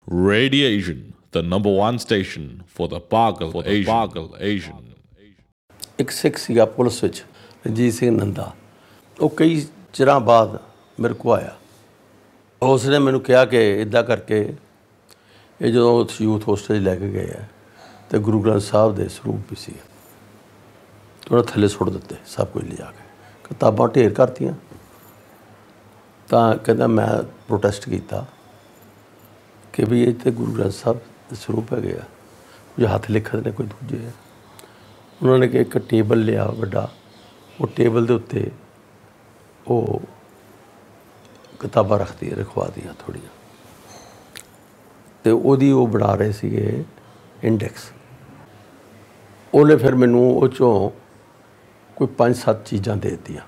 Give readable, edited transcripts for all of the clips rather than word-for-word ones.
Radiation, the number one station for the Pagal Asian. ਇੱਕ ਸਿੱਖ ਸੀਗਾ police ਵਿੱਚ ਰਣਜੀਤ ਸਿੰਘ ਨੰਦਾ। ਉਹ ਕਈ ਚਿਰਾਂ ਬਾਅਦ ਮੇਰੇ ਕੋਲ ਆਇਆ। ਉਸ ਨੇ ਮੈਨੂੰ ਕਿਹਾ ਕਿ ਇੱਦਾਂ ਕਰਕੇ ਇਹ ਜਦੋਂ ਯੂਥ ਹੋਸਟਲ ਲੈ ਕੇ ਗਏ ਹੈ ਅਤੇ ਗੁਰੂ ਗ੍ਰੰਥ ਸਾਹਿਬ ਦੇ ਸਰੂਪ ਵੀ ਸੀ, ਉਹਨਾਂ ਥੱਲੇ ਸੁੱਟ ਦਿੱਤੇ ਸਭ ਕੁਝ ਲਿਜਾ ਕੇ, ਕਿਤਾਬਾਂ ਢੇਰ ਕਰਤੀਆਂ। ਤਾਂ ਕਹਿੰਦਾ ਮੈਂ ਪ੍ਰੋਟੈਸਟ ਕੀਤਾ ਕਿ ਵੀ ਇਹ ਤਾਂ ਗੁਰੂ ਗ੍ਰੰਥ ਸਾਹਿਬ ਦੇ ਸਰੂਪ ਹੈਗੇ ਆ, ਕੁਝ ਹੱਥ ਲਿਖਤ ਨੇ ਕੋਈ ਦੂਜੇ ਆ। ਉਹਨਾਂ ਨੇ ਕਿ ਇੱਕ ਟੇਬਲ ਲਿਆ ਵੱਡਾ, ਉਹ ਟੇਬਲ ਦੇ ਉੱਤੇ ਉਹ ਕਿਤਾਬਾਂ ਰਖਵਾ ਦੀਆਂ ਥੋੜ੍ਹੀਆਂ, ਅਤੇ ਉਹਦੀ ਉਹ ਬਣਾ ਰਹੇ ਸੀਗੇ ਇੰਡੈਕਸ। ਉਹਨੇ ਫਿਰ ਮੈਨੂੰ ਉਹ 'ਚੋਂ ਕੋਈ 5-7 ਚੀਜ਼ਾਂ ਦੇ ਦਿੱਤੀਆਂ।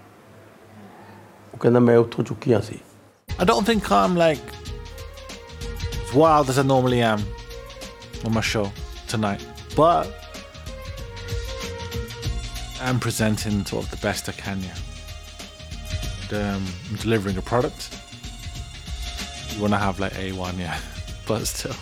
ਉਹ ਕਹਿੰਦਾ ਮੈਂ ਉੱਥੋਂ ਚੁੱਕੀਆਂ ਸੀ। I don't think I'm like as wild as I normally am on my show tonight, but I'm presenting sort of the best I can, yeah. And, I'm delivering a product. You want to have like A1, yeah, but still.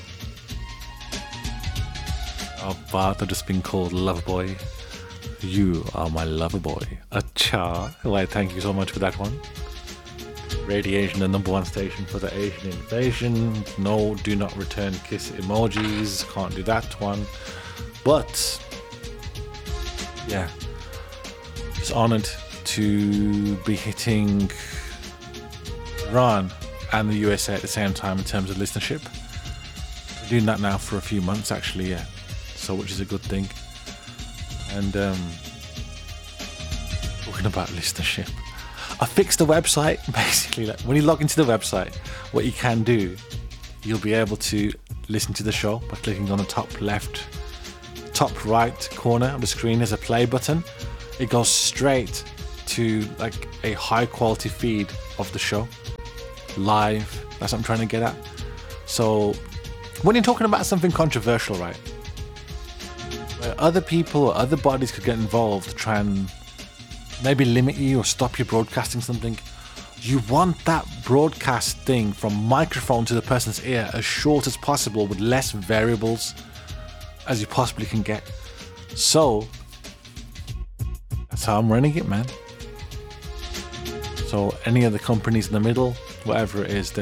Oh, but I've just been called lover boy. You are my lover boy. Acha. Well, thank you so much for that one. Radiation, the number one station for the Asian invasion. No, do not return kiss emojis. Can't do that one. But yeah, just honoured to be hitting Iran and the USA at the same time in terms of listenership. We're doing that now for a few months actually, yeah. So which is a good thing. And talking about listenership, I fixed the website. Basically, like, when you log into the website, what you can do, you'll be able to listen to the show by clicking on the top right corner of the screen. There's a play button. It goes straight to like a high quality feed of the show live. That's what I'm trying to get at. So when you're talking about something controversial, right, where other people or other bodies could get involved to try and maybe limit you or stop you broadcasting something, you want that broadcast thing from microphone to the person's ear as short as possible with less variables as you possibly can get. So that's how I'm running it, man. So any of the companies in the middle, whatever it is, they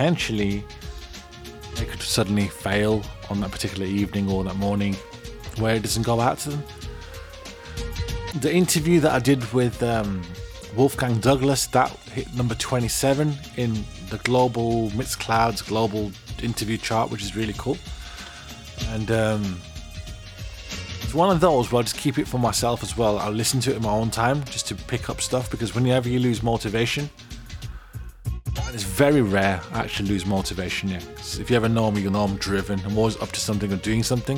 could suddenly fail on that particular evening or that morning where it doesn't go out to them. The interview that I did with Wolfgang Douglas, that hit number 27 in the global Mixcloud's global interview chart, which is really cool. And it's one of those where I just keep it for myself as well. I'll listen to it in my own time just to pick up stuff, because whenever you lose motivation, and it's very rare I actually lose motivation, yeah. If you ever know me, you'll know I'm driven. I'm always up to something or doing something.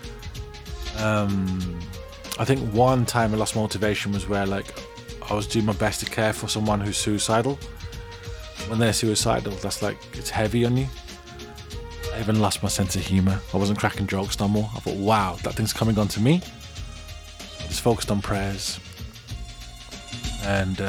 I think one time I lost motivation was where like I was doing my best to care for someone who's suicidal. When they're suicidal, that's like, it's heavy on you. I even lost my sense of humour. I wasn't cracking jokes no more. I thought, wow, that thing's coming on to me. I just focused on prayers. And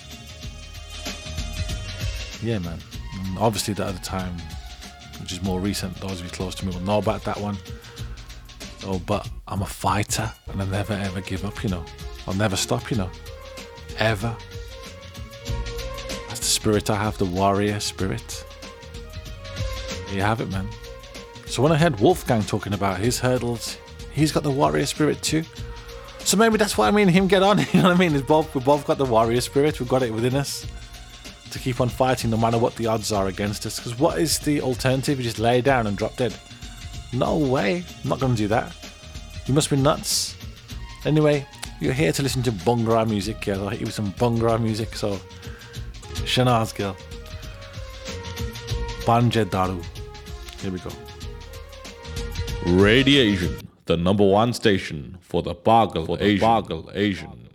yeah, man. And obviously the other time, which is more recent, those of you close to me will know about that one. Oh, but I'm a fighter and I never ever give up, you know. I'll never stop, you know. Ever. That's the spirit I have, the warrior spirit. There you have it, man. So when I heard Wolfgang talking about his hurdles, he's got the warrior spirit too. So maybe that's why me and him get on, you know what I mean? We've both got the warrior spirit, we've got it within us to keep on fighting no matter what the odds are against us. Because what is the alternative? You just lay down and drop dead. No way, I'm not going to do that. You must be nuts. Anyway, you're here to listen to Bhangra music. Yeah, I'll hit you with some Bhangra music. So, Shanaz Gill, Banje Daru. Here we go. Radiation, the number one station for the Pagal Asian.